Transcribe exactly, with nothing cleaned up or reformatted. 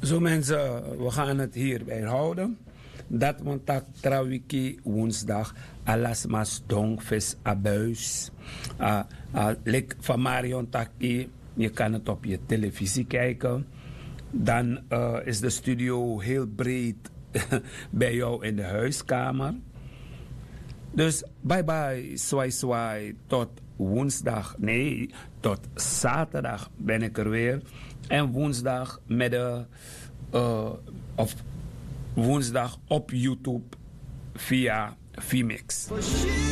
Zo mensen, we gaan het hierbij houden. Dat want trawiki woensdag alasmas dongvis abuis. Uh, uh, Lik van Marion Taki, je kan het op je televisie kijken. Dan uh, is de studio heel breed bij jou in de huiskamer. Dus bye bye, swai swai, tot woensdag, nee, tot zaterdag ben ik er weer. En woensdag met de, uh, of woensdag op YouTube via Vmix.